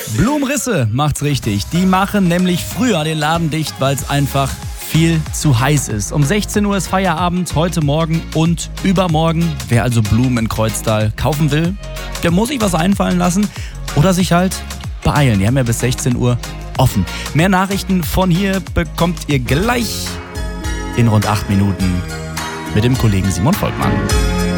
Blumrisse macht's richtig. Die machen nämlich früher den Laden dicht, weil es einfach viel zu heiß ist. Um 16 Uhr ist Feierabend, heute Morgen und übermorgen. Wer also Blumen in Kreuztal kaufen will, der muss sich was einfallen lassen oder sich halt beeilen. Die haben ja bis 16 Uhr offen. Mehr Nachrichten von hier bekommt ihr gleich in rund 8 Minuten mit dem Kollegen Simon Volkmann.